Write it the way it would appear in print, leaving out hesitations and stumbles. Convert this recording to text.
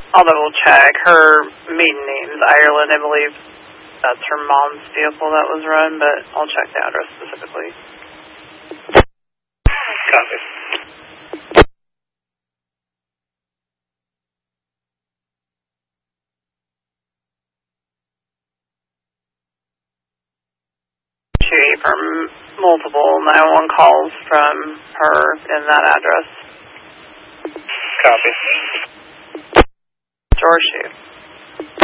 I'll double check. Her maiden name's Ireland. I believe that's her mom's vehicle that was run, but I'll check the address specifically. Copy. From multiple 911 calls from her in that address. Copy. George.